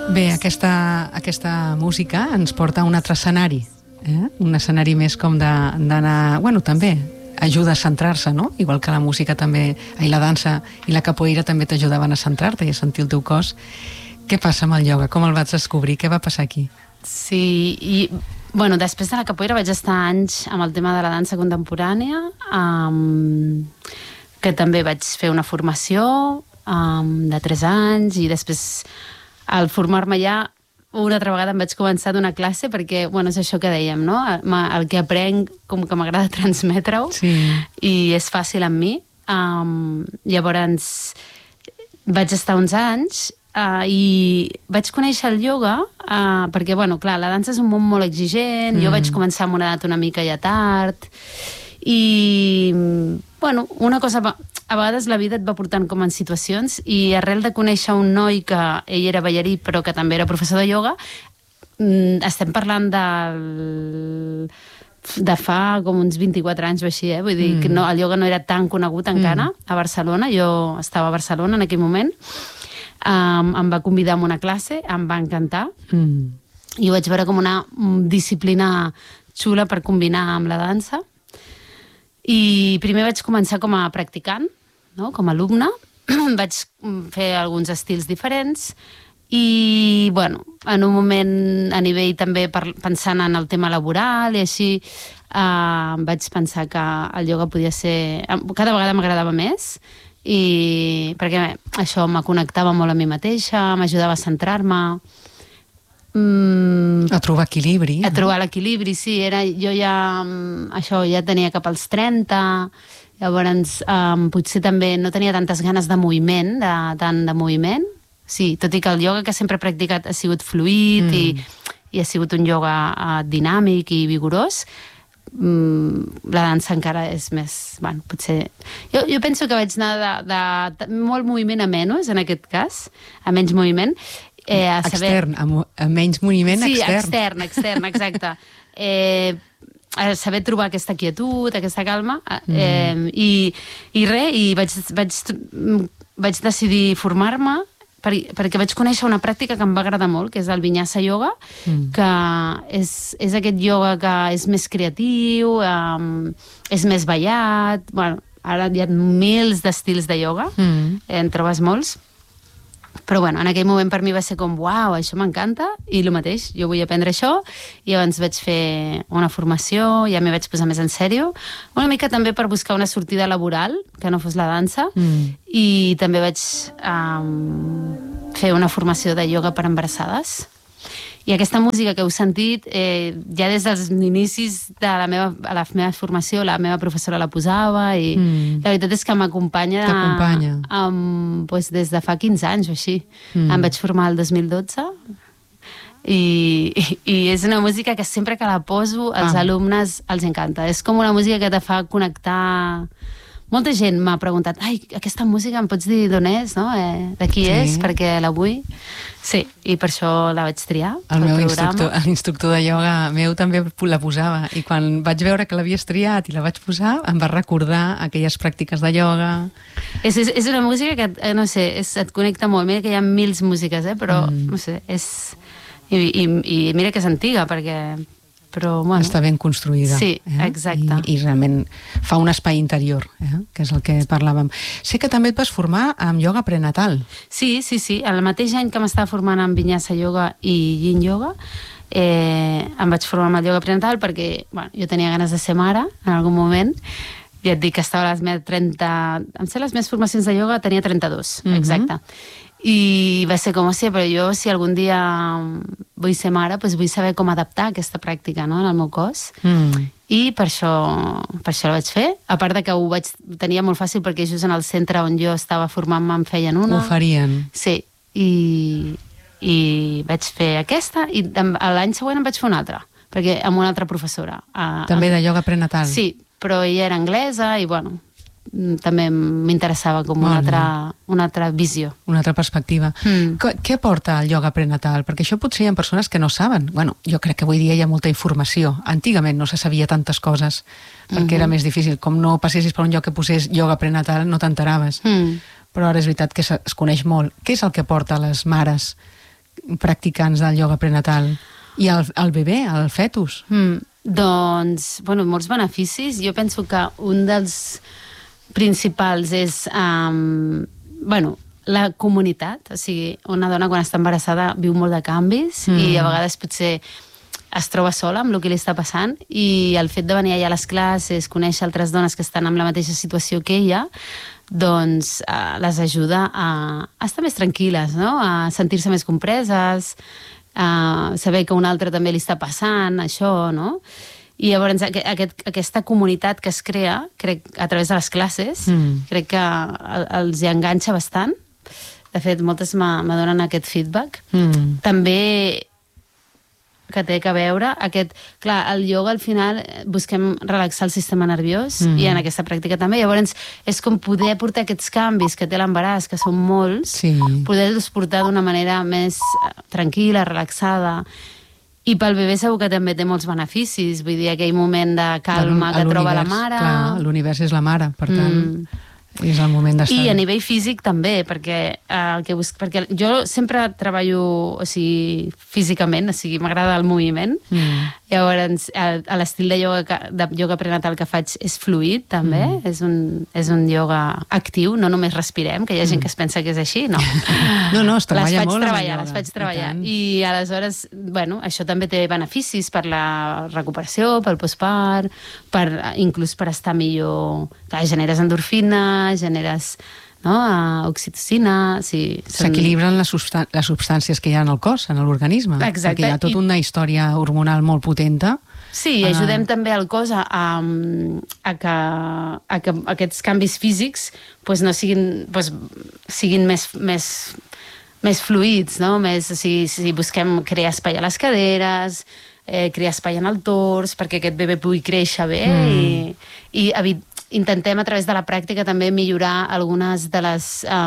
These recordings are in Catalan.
Bé, aquesta música ens porta a un altre escenari, un escenari més com d'anar... Bueno, també ajuda a centrar-se, no? Igual que la música també, i la dansa i la capoeira també t'ajudaven a centrar-te i a sentir el teu cos. Què passa amb el ioga? Com el vaig descobrir? Què va passar aquí? Sí, i bueno, després de la capoeira vaig estar anys amb el tema de la dansa contemporània, que també vaig fer una formació de 3 anys, i després al formar-me ja una altra vegada em vaig començar a donar classe perquè, bueno, és això que dèiem, no? El que aprenc com que m'agrada transmetre-ho, sí. I és fàcil amb mi. Llavors vaig estar uns anys i vaig conèixer el ioga perquè, bueno, clar, la dansa és un món molt exigent, jo vaig començar amb una edat una mica ja tard i, bueno, una cosa... A vegades la vida et va portant com en situacions i arrel de conèixer un noi que ell era ballarí però que també era professor de ioga, estem parlant de fa com uns 24 anys o així, vull dir que no, el ioga no era tan conegut encara a Barcelona, jo estava a Barcelona en aquell moment, em va convidar a una classe, em va encantar i ho vaig veure com una disciplina xula per combinar amb la dansa. I primer vaig començar com a practicant, no? Com a alumne, vaig fer alguns estils diferents i, bueno, en un moment a nivell també pensant en el tema laboral i així vaig pensar que el ioga podia ser... Cada vegada m'agradava més i perquè això me connectava molt a mi mateixa, m'ajudava a centrar-me, a trobar equilibri. A trobar l'equilibri, sí. Jo ja tenia cap als 30, llavors potser també no tenia tantes ganes de moviment, tant de moviment. Sí, tot i que el ioga que sempre he practicat ha sigut fluid i ha sigut un ioga dinàmic i vigorós, la dansa encara és més... Bueno, potser... Jo penso que vaig anar de molt moviment a menys, en aquest cas, a menys moviment, extern, a menys moviment extern. Sí, extern, exacte. A saber trobar aquesta quietud, aquesta calma, i vaig decidir formar-me perquè vaig conèixer una pràctica que em va agradar molt, que és el Vinyasa Yoga, que és aquest ioga que és més creatiu, és més ballat, bueno, ara hi ha mils d'estils de ioga, en trobes molts, però bueno, en aquell moment per mi va ser com uau, això m'encanta, i el mateix, jo vull aprendre això, i llavors vaig fer una formació, ja m'hi vaig posar més en sèrio, una mica també per buscar una sortida laboral, que no fos la dansa, i també vaig fer una formació de ioga per embarassades. I aquesta música que heu sentit, ja des dels inicis de la meva formació, la meva professora la posava i la veritat és que m'acompanya des de fa 15 anys o així. Em vaig formar el 2012 i és una música que sempre que la poso als alumnes els encanta. És com una música que te fa connectar... Molta gent m'ha preguntat, ai, aquesta música em pots dir d'on és, no? De qui és, perquè la vull. Sí, i per això la vaig triar. L'instructor de ioga meu també la posava, i quan vaig veure que l'havies triat i la vaig posar, em va recordar aquelles pràctiques de ioga. És una música que, no sé, et connecta molt. Mira que hi ha mils músiques, però, no sé, és... I mira que és antiga, perquè... Però, bueno, està ben construïda. Sí, exacte. I realment fa un espai interior, que és el que parlàvem. Sé que també et vas formar amb ioga prenatal. Sí. El mateix any que m'estava formant amb Vinyasa Yoga i Yin Yoga, em vaig formar amb el ioga prenatal perquè jo tenia ganes de ser mare en algun moment. Ja et dic que estava a les meves 30... Em sé les meves formacions de ioga tenia 32, exacte. I va ser com, però jo si algun dia vull ser mare, doncs vull saber com adaptar aquesta pràctica, no?, en el meu cos. I per això la vaig fer. A part de que tenia molt fàcil perquè just en el centre on jo estava formant-me em feien una. Ho farien. Sí, i vaig fer aquesta i l'any següent em vaig fer una altra, perquè amb una altra professora. També de ioga prenatal? Sí, però ella era anglesa i bueno... també m'interessava com una altra visió. Una altra perspectiva. Què aporta el ioga prenatal? Perquè això potser hi ha persones que no saben. Bueno, jo crec que avui dia hi ha molta informació. Antigament no se sabia tantes coses perquè era més difícil. Com no passessis per un lloc que posés ioga prenatal, no t'enteraves. Però ara és veritat que es coneix molt. Què és el que aporta a les mares practicants del ioga prenatal? I el bebè, el fetus? Doncs, bueno, molts beneficis. Jo penso que un dels principals és, bueno, la comunitat. O sigui, una dona quan està embarassada viu molt de canvis i a vegades potser es troba sola amb el que li està passant, i el fet de venir allà a les classes, conèixer altres dones que estan en la mateixa situació que ella, doncs les ajuda a estar més tranquil·les, no? A sentir-se més compreses, a saber que un altre també li està passant això, no? I llavors aquesta comunitat que es crea, crec, a través de les classes, crec que els hi enganxa bastant. De fet, moltes me donen aquest feedback. També que té a veure clar, el ioga al final busquem relaxar el sistema nerviós i en aquesta pràctica també, llavors és com poder portar aquests canvis que té l'embaràs, que són molts, poder-los portar d'una manera més tranquil·la, relaxada, i pel bebè segur que també té molts beneficis, vull dir, aquell moment de calma que troba la mare. Clar, l'univers és la mare, per tant és el moment d'estar. I a nivell físic també, perquè jo sempre treballo, o sigui, físicament, o sigui, m'agrada el moviment. Llavors, l'estil de ioga prenatal que faig és fluid, també. És un ioga actiu, no només respirem, que hi ha gent que es pensa que és així, no. No, es treballa molt. Les faig treballar. I aleshores, bueno, això també té beneficis per la recuperació, pel postpart, inclús per estar millor. Clar, generes endorfina, generes oxitocina... S'equilibren les substàncies que hi ha en el cos, en l'organisme. Exacte. Perquè hi ha tota una història hormonal molt potenta. Sí, ajudem també al cos a que aquests canvis físics no siguin més fluids, no? Si busquem crear espai a les caderes, crear espai en el tors, perquè aquest bebè pugui créixer bé i intentem a través de la pràctica també millorar algunes de les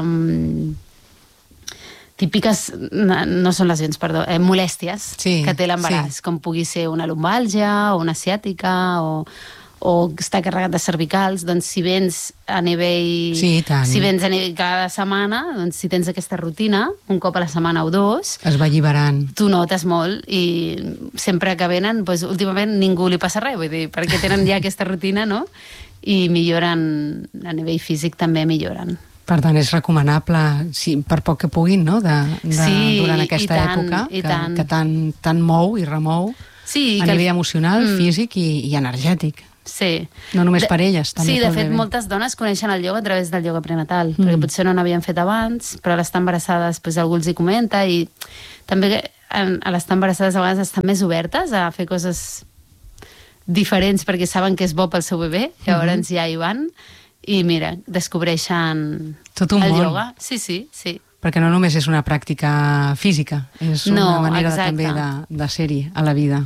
típiques, no són lesions, perdó, molèsties que té l'embaràs, com pugui ser una lumbàlgia o una ciàtica o estar carregat de cervicals. Doncs si vens a nivell cada setmana, doncs si tens aquesta rutina, un cop a la setmana o dos, es va alliberant. Tu notes molt, i sempre que venen, últimament ningú li passa res, vull dir, perquè tenen ja aquesta rutina, no? I milloren, a nivell físic també milloren. Per tant, és recomanable, per poc que puguin, no? Durant aquesta època, que tant mou i remou a nivell emocional, físic i energètic. Sí. No només per elles, també sí, de fet, moltes dones coneixen el ioga a través del ioga prenatal, perquè potser no n'havien fet abans, però a l'estar embarassades algú els hi comenta, i també a l'estar embarassades a vegades estan més obertes a fer coses diferents perquè saben que és bo pel seu bebè, llavors ja hi van i mira, descobreixen tot un el món. ioga. Sí. Perquè no només és una pràctica física, és una manera també de ser-hi a la vida.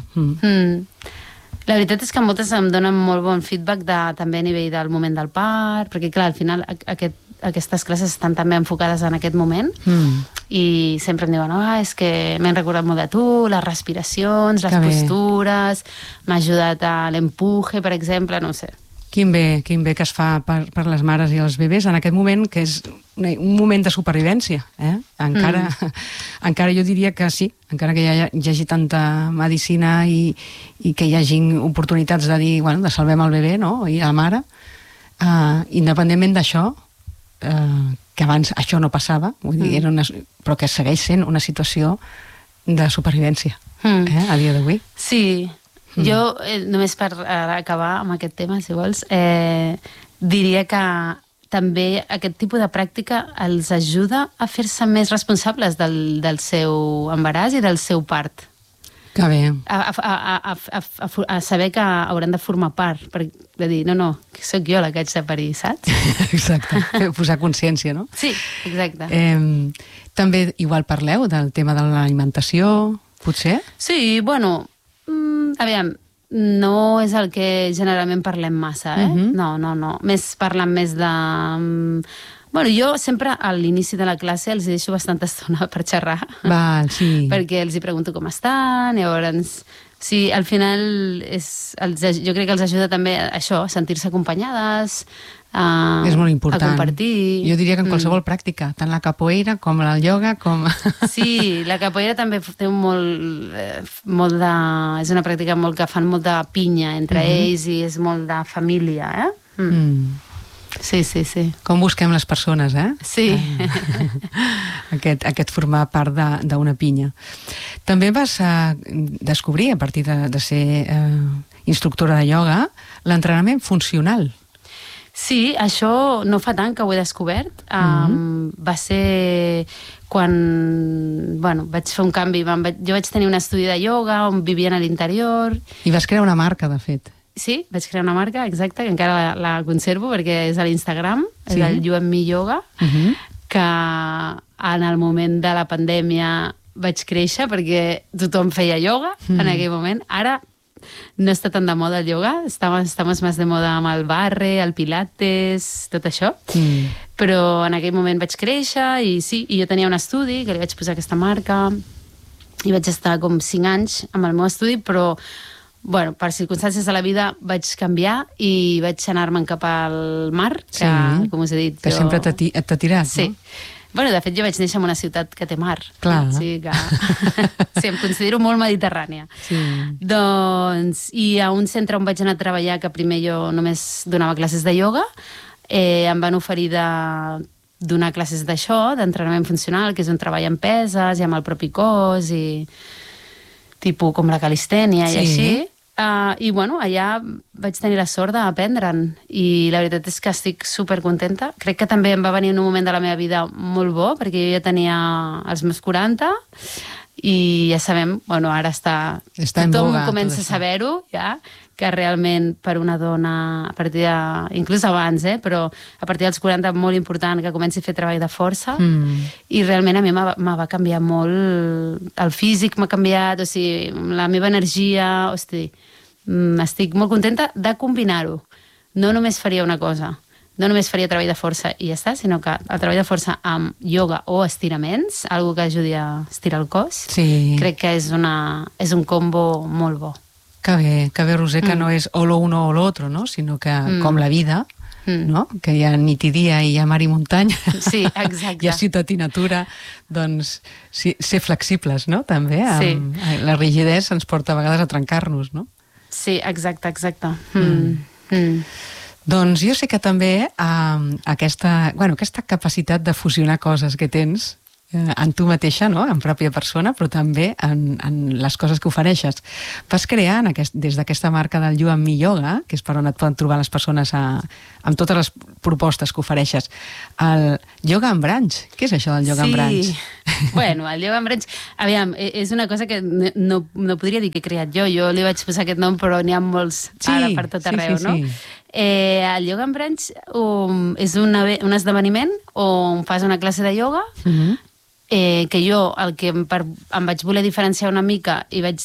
La veritat és que moltes em donen molt bon feedback també a nivell del moment del part, perquè clar, al final aquestes classes estan també enfocades en aquest moment i sempre em diuen, és que m'he recordat molt de tu, les respiracions, les postures, m'ha ajudat a l'empuje, per exemple, no ho sé. Quin bé que es fa per les mares i els bebès en aquest moment, que és un moment de supervivència. Encara jo diria que sí, encara que hi hagi tanta medicina i que hi hagi oportunitats de dir, de salvem el bebè, no? I la mare, independentment d'això, que abans això no passava, vull dir, però que segueix sent una situació de supervivència a dia d'avui. Sí, jo només per acabar amb aquest tema, si vols, diria que també aquest tipus de pràctica els ajuda a fer-se més responsables del seu embaràs i del seu part. Que bé. A saber que hauran de formar part, de dir, no, que sóc jo la que haig de parir, saps? Exacte, posar consciència, no? Sí, exacte. També igual parleu del tema de l'alimentació, potser? Sí, bueno, aviam, no és el que generalment parlem massa, No. Parlen més de... Bueno, jo sempre a l'inici de la classe els deixo bastanta estona per xerrar. Val, sí. Perquè els hi pregunto com estan, llavors Sí, al final jo crec que els ajuda també això, a sentir-se acompanyades, és molt important. A compartir. Jo diria que en qualsevol pràctica, tant la capoeira com el ioga, com... Sí, la capoeira també té molt de... És una pràctica que fan molt de pinya entre ells i és molt de família, Sí. Com busquem les persones, Sí. Aquest formar part d'una pinya. També vas descobrir, a partir de ser instructora de ioga, l'entrenament funcional. Sí, això no fa tant que ho he descobert. Va ser quan vaig fer un canvi. Jo vaig tenir un estudi de ioga on vivien a l'interior. I vas crear una marca, de fet. Sí, vaig crear una marca, exacte, que encara la conservo perquè és a l'Instagram, és el You and Me Yoga, que en el moment de la pandèmia vaig créixer perquè tothom feia ioga en aquell moment. Ara no està tan de moda el yoga, estamos más de moda amb el barre, el pilates, tot això. Però en aquell moment vaig créixer i sí, i jo tenia un estudi que li vaig posar aquesta marca i vaig estar com 5 anys amb el meu estudi, però per circumstàncies de la vida vaig canviar i vaig anar-me'n cap al mar, que, com us he dit... Que sempre t'ha tirat, no? Bueno, de fet, jo vaig néixer en una ciutat que té mar. Clar. Sí, em considero molt mediterrània. Sí. Doncs, i a un centre on vaig anar a treballar, que primer jo només donava classes de ioga, em van oferir de donar classes d'això, d'entrenament funcional, que és un treball amb peses i amb el propi cos, i tipus com la calistènia i així. I allà vaig tenir la sort d'aprendre'n i la veritat és que estic supercontenta. Crec que també em va venir un moment de la meva vida molt bo, perquè jo ja tenia els meus 40 i ja sabem, ara tothom comença a saber-ho, ja, que realment per una dona, a partir de, inclús abans, però a partir dels 40 molt important que comenci a fer treball de força i realment a mi me va canviar molt, el físic m'ha canviat, o sigui, la meva energia, estic molt contenta de combinar-ho. No només faria una cosa, no només faria treball de força i ja està, sinó que el treball de força amb ioga o estiraments, algo que ajudi a estirar el cos, crec que és un combo molt bo. Que bé, Roser, que no és o lo uno o lo otro, no? Sinó que, com la vida, no? Que hi ha nit i dia i hi ha mar i muntanya. Sí, exacte. Hi ha ciutat i natura. Doncs ser flexibles, no? També. La rigidesa ens porta a vegades a trencar-nos, no? Sí, exacte. Doncs jo sé que també aquesta capacitat de fusionar coses que tens en tu mateixa, no? En pròpia persona, però també en les coses que ofereixes. Vas crear des d'aquesta marca del You and Me Yoga, que és per on et poden trobar les persones amb totes les propostes que ofereixes, el Yoga and Branch. Què és això del Yoga and Branch? Bueno, el Yoga and Branch, aviam, és una cosa que no podria dir que he creat jo li vaig posar aquest nom, però n'hi ha molts ara per tot arreu, no? El Yoga and Branch és un esdeveniment on fas una classe de ioga que jo el que em vaig voler diferenciar una mica i vaig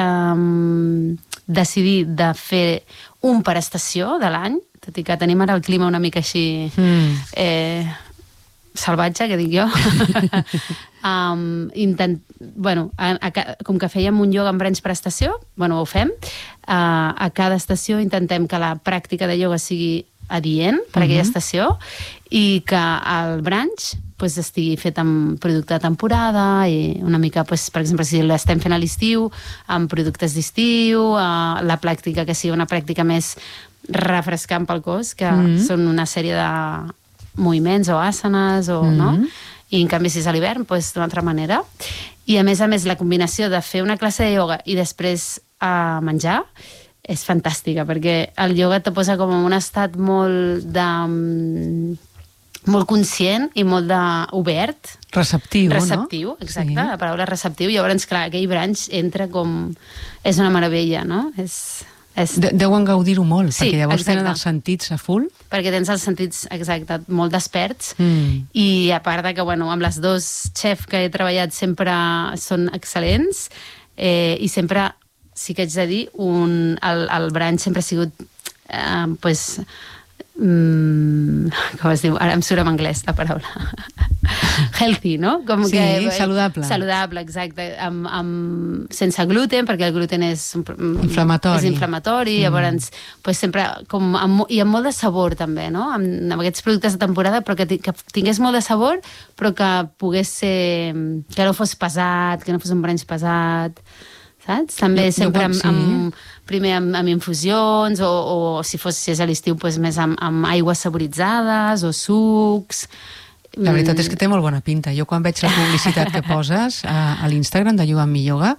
decidir de fer un per estació de l'any, tot i que tenim ara el clima una mica així salvatge, que dic jo. Com que fèiem un yoga amb branch per estació, ho fem, a cada estació intentem que la pràctica de ioga sigui adient per aquella estació i que el branch estigui fet amb producte de temporada i una mica, per exemple, si l'estem fent a l'estiu, amb productes d'estiu, la pràctica que sigui una pràctica més refrescant pel cos, que són una sèrie de moviments o asanes, no? I en canvi si és a l'hivern, d'una altra manera. I a més, la combinació de fer una classe de ioga i després menjar és fantàstica, perquè el ioga te posa com en un estat molt conscient i molt obert. Receptiu, no? Receptiu, exacte, la paraula receptiu. Llavors, clar, aquell branch entra com... És una meravella, no? Deuen gaudir-ho molt, perquè llavors tenen els sentits a full. Perquè tens els sentits, exacte, molt desperts. I a part de que, amb les dos xefs que he treballat sempre són excel·lents i sempre, sí que haig de dir, el branch sempre ha sigut com es diu? Ara em surt en anglès la paraula. Healthy, no? Saludable. Saludable, exacte. Sense gluten, perquè el gluten és inflamatori. Llavors, sempre i amb molt de sabor, també, no? Amb aquests productes de temporada, però que tingués molt de sabor, però que pogués ser... que no fos pesat, que no fos un brunch pesat... saps? També sempre primer amb infusions o si és a l'estiu més amb aigües saboritzades o sucs. La veritat és que té molt bona pinta. Jo quan veig la publicitat que poses a l'Instagram de You and Me Yoga,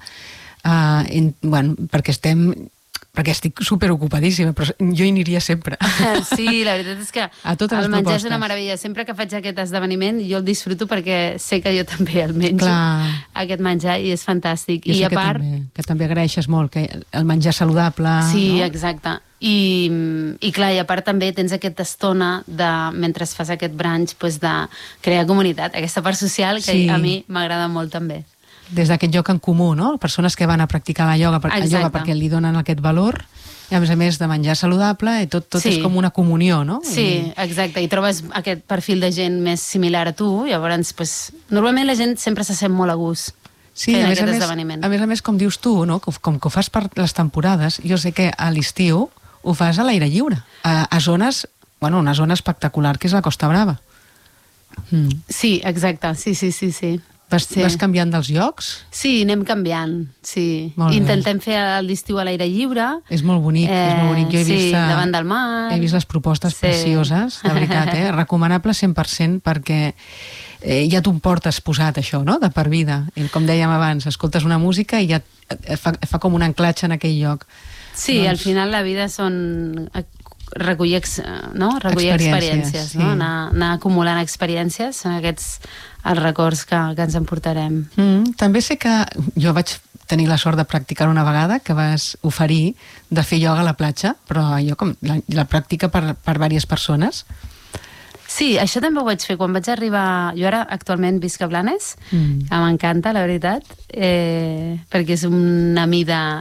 perquè estic superocupadíssima, però jo hi aniria sempre. Sí, la veritat és que el menjar és una meravella. Sempre que faig aquest esdeveniment jo el disfruto perquè sé que jo també el menjo, aquest menjar, i és fantàstic. I a part... que també agraeixes molt que el menjar saludable... Sí, exacte. I clar, i a part també tens aquesta estona mentre fas aquest brunch de crear comunitat, aquesta part social que a mi m'agrada molt també. Des d'aquest lloc en comú, no? Persones que van a practicar la ioga perquè li donen aquest valor, i a més de menjar saludable, i tot és com una comunió, no? Sí, exacte, i trobes aquest perfil de gent més similar a tu, llavors, normalment la gent sempre se sent molt a gust fent aquest esdeveniment. A més, com dius tu, no? Com que ho fas per les temporades, jo sé que a l'estiu ho fas a l'aire lliure, a zones, una zona espectacular, que és la Costa Brava. Sí, exacte, sí. Vas canviant dels llocs? Sí, anem canviant, sí. Intentem fer l'estiu a l'aire lliure. És molt bonic, Jo he vist... Sí, davant del mar. He vist les propostes precioses, de veritat, Recomanable 100%, perquè ja t'ho portes posat, això, no?, de per vida. I com dèiem abans, escoltes una música i ja fa com un anclatge en aquell lloc. Sí, al final la vida són... recollir experiències, no? Anar acumulant experiències, són aquests els records que ens emportarem. També sé que jo vaig tenir la sort de practicar una vegada, que vas oferir de fer ioga a la platja, però jo com la pràctica per diverses persones. Sí, això també ho vaig fer quan vaig arribar... Jo ara actualment visc a Blanes, que m'encanta, la veritat, perquè és una mida...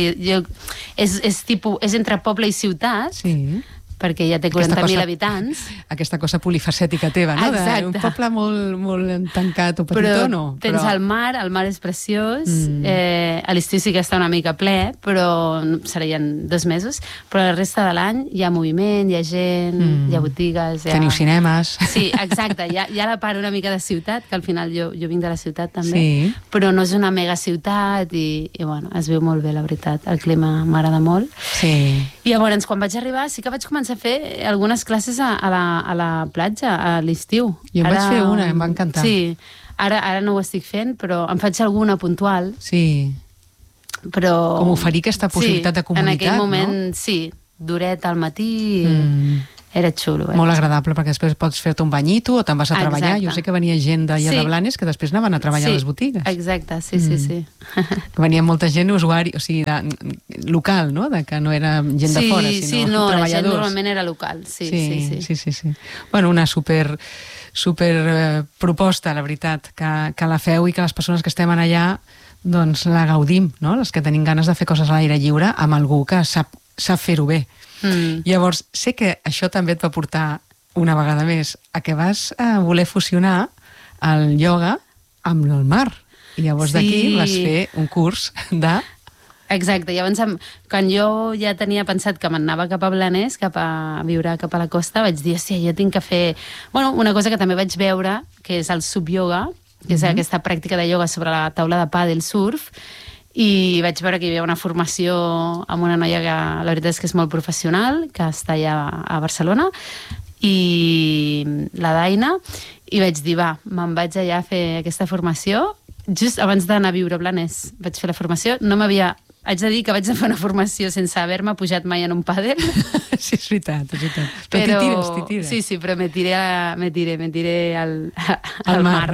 És entre poble i ciutat, perquè ja té 40.000 habitants. Aquesta cosa polifacètica teva, no? Exacte. Un poble molt tancat o petitó, no? Tens el mar és preciós, a l'estiu sí que està una mica ple, però serien 2 mesos, però la resta de l'any hi ha moviment, hi ha gent, hi ha botigues... Teniu cinemes. Sí, exacte, hi ha la part una mica de ciutat, que al final jo vinc de la ciutat també, però no és una mega ciutat i es viu molt bé, la veritat. El clima m'agrada molt. Sí. I llavors, quan vaig arribar, sí que vaig començar a fer algunes classes a la platja, a l'estiu. Jo vaig fer una, em va encantar. Sí, ara no ho estic fent, però em faig alguna puntual. Sí. Però... Com oferir aquesta possibilitat de comunitat, no? En aquell moment, sí, d'horeta al matí... Era xulo. Molt agradable, perquè després pots fer-te un banyito o te'n vas a treballar. Jo sé que venia gent d'allà de Blanes que després anaven a treballar a les botigues. Exacte, sí. Venia molta gent usuari, o sigui, local, no? Que no era gent de fora, sinó treballadors. La gent normalment era local, sí. Bueno, una super proposta, la veritat, que la feu i que les persones que estem allà doncs la gaudim, no? Les que tenim ganes de fer coses a l'aire lliure amb algú que sap fer-ho bé. Llavors, sé que això també et va portar una vegada més a que vas voler fusionar el ioga amb el mar. I llavors d'aquí vas fer un curs de... Exacte, llavors quan jo ja tenia pensat que m'anava cap a Blanes, a viure cap a la costa, vaig dir, hòstia, jo tinc que fer... una cosa que també vaig veure, que és el sub-ioga, que és aquesta pràctica de ioga sobre la taula de pàdel surf, i vaig veure que hi havia una formació amb una noia que la veritat és que és molt professional, que està allà a Barcelona, i la Daina, i vaig dir, me'n vaig allà a fer aquesta formació. Just abans d'anar a viure a Blanes vaig fer la formació. Haig de dir que vaig fer una formació sense haver-me pujat mai en un pàdel. Sí, és veritat. Però t'hi tires. Sí, però me tiré al mar.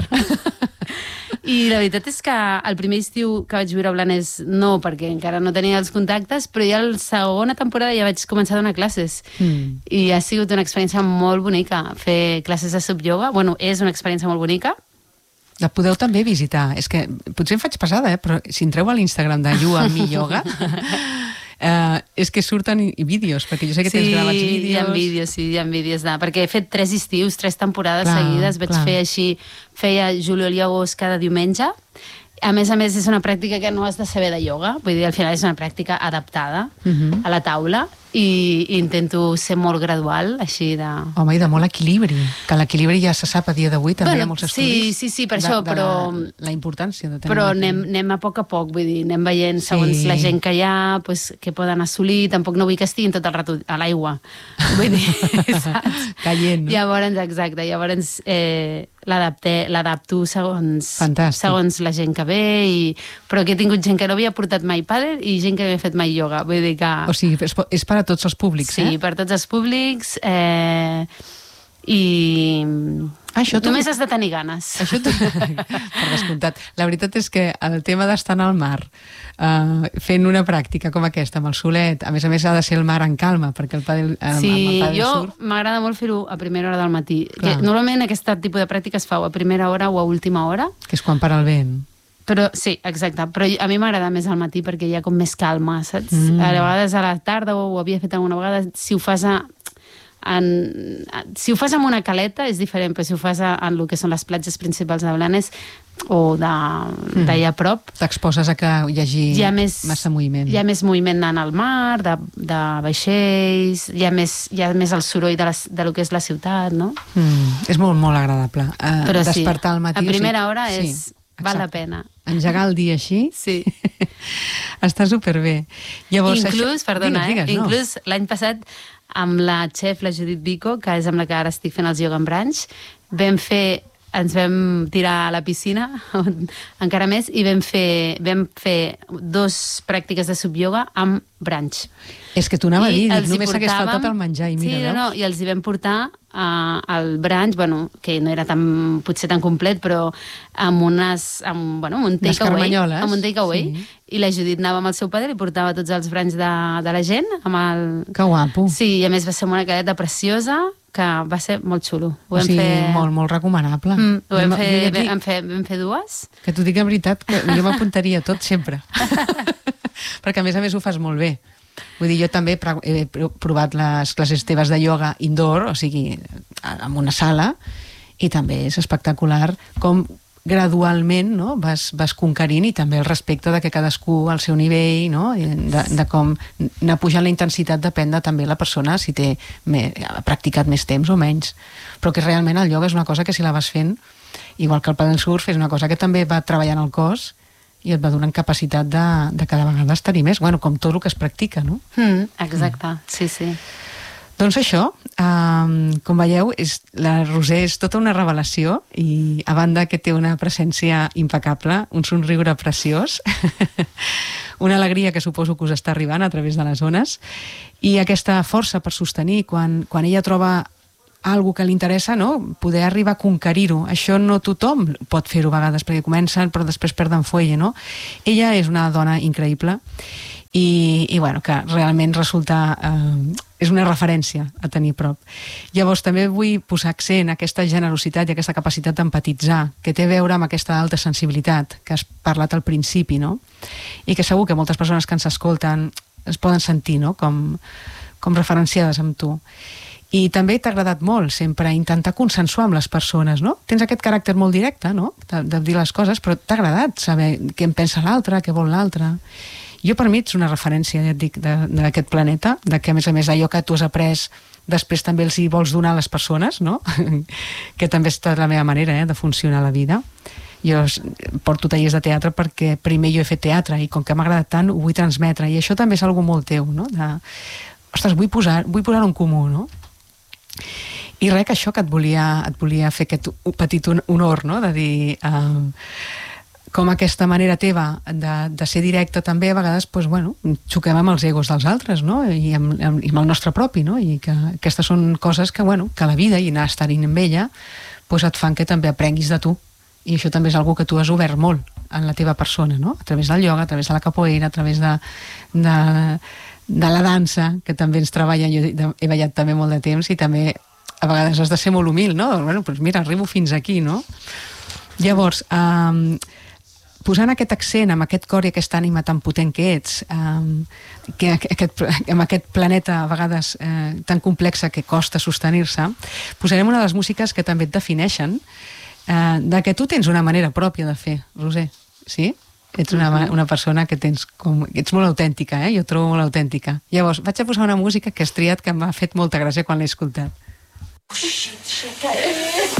I la veritat és que el primer estiu que vaig viure a Blanes no, perquè encara no tenia els contactes, però ja la segona temporada ja vaig començar a donar classes. I ha sigut una experiència molt bonica fer classes de sub-ioga. És una experiència molt bonica. La podeu també visitar. És que potser em faig pesada, però si entreu a l'Instagram de You and Me Yoga, És que surten vídeos, perquè jo sé que tens gravats vídeos. Sí, hi ha vídeos. Perquè he fet 3 estius, 3 temporades seguides, vaig fer així, feia juliol i agost cada diumenge. A més, és una pràctica que no has de saber de ioga, vull dir, al final és una pràctica adaptada a la taula i intento ser molt gradual, així de... Home, i de molt equilibri, que l'equilibri ja se sap a dia d'avui, també hi ha molts estudis. Sí, per això, però... La importància de tenir... Però anem a poc, vull dir, anem veient segons la gent que hi ha, què poden assolir, tampoc no vull que estiguin tot el rato a l'aigua, vull dir, saps? Caient, no? Llavors, l'adapto segons la gent que ve, però que he tingut gent que no havia portat mai pàdel i gent que havia fet mai ioga, vull dir que... O sigui, és per a tots els públics, Sí, per tots els públics, i... Només has de tenir ganes. Això per descomptat. La veritat és que el tema d'estar al mar fent una pràctica com aquesta, amb el solet, a més ha de ser el mar en calma, perquè el pàdel jo m'agrada molt fer-ho a primera hora del matí. Normalment aquest tipus de pràctica es fa a primera hora o a última hora. Que és quan para el vent. Però sí, exacte, però a mi m'agrada més al matí perquè hi ha com més calma, saps? A vegades a la tarda ho havia fet alguna vegada, si ho fas amb una caleta és diferent, però si ho fas en el que són les platges principals de Blanes o d'allà a prop, t'exposes a que hi hagi massa moviment. Hi ha més moviment en el mar, de vaixells, hi ha més el soroll de lo que és la ciutat, no? És molt, molt agradable. Però despertar al matí... A primera hora val la pena. Engegar el dia així? Sí. Està superbé. Llavors, inclús l'any passat amb la xef, la Judit Vico, que és amb la que ara estic fent els Yoga and Brunch, ens vam tirar a la piscina encara més i vam fer 2 pràctiques de subyoga amb brunch. És que t'ho anava a dir, només s'hagués faltat el menjar i mira, veus? I els hi vam portar al brunch, que no era potser tan complet, però amb un takeaway, i la Judit anava amb el seu padre i portava tots els brunch de la gent. Que guapo. Sí, i a més va ser una caleta preciosa, que va ser molt xulo. Molt, molt recomanable. Vam fer 2. Que t'ho dic en veritat, que jo m'apuntaria tot sempre. Perquè a més ho fas molt bé. Vull dir, jo també he provat les classes teves de ioga indoor, o sigui, en una sala, i també és espectacular com gradualment vas conquerint, i també el respecte de que cadascú al seu nivell, de com anar pujant la intensitat depèn de també la persona, si ha practicat més temps o menys. Però que realment el ioga és una cosa que si la vas fent, igual que el paddle surf, és una cosa que també va treballant el cos i et va donant capacitat de cada vegada estar-hi més, com tot el que es practica, no? Exacte, sí. Doncs això, com veieu, la Roser és tota una revelació i a banda que té una presència impecable, un somriure preciós, una alegria que suposo que us està arribant a través de les ones, i aquesta força per sostenir quan ella troba algo que li interessa, poder arribar a conquerir-ho. Això no tothom pot fer-ho a vegades, perquè comencen però després perden fuelle, no? Ella és una dona increïble i que realment resulta... és una referència a tenir prop. Llavors també vull posar accent a aquesta generositat i aquesta capacitat d'empatitzar, que té a veure amb aquesta alta sensibilitat que has parlat al principi, no? I que segur que moltes persones que ens escolten es poden sentir, com referenciades amb tu. I també t'ha agradat molt sempre intentar consensuar amb les persones, no? Tens aquest caràcter molt directe, no? De dir les coses, però t'ha agradat saber què en pensa l'altre, què vol l'altre. Jo, per mi, ets una referència, ja et dic, d'aquest planeta, de que, a més, allò que tu has après després també els hi vols donar a les persones, no? Que també és la meva manera de funcionar a la vida. Jo porto tallers de teatre perquè primer jo he fet teatre i com que m'ha agradat tant ho vull transmetre, i això també és algo molt teu, no? Ostres, vull posar-ho en comú, no? I res, que això, que et volia fer aquest petit honor, no? De dir com aquesta manera teva de ser directa també a vegades xoquem amb els egos dels altres, no? I amb el nostre propi, no? I que aquestes són coses que la vida i anar estant amb ella et fan que també aprenguis de tu, i això també és algo que tu has obert molt en la teva persona, no? A través del ioga, a través de la capoeira, a través de la dansa, que també ens treballa. Jo he ballat també molt de temps i també a vegades has de ser molt humil, no? Doncs mira, arribo fins aquí, no? Llavors, posant aquest accent amb aquest cor i aquesta ànima tan potent que ets, amb aquest planeta a vegades tan complexa que costa sostenir-se, posarem una de les músiques que també et defineixen, de que tu tens una manera pròpia de fer, Roser, sí? Ets una persona que ets molt autèntica, jo trobo molt autèntica. Llavors, vaig a posar una música que has triat que m'ha fet molta gràcia quan l'he escoltat.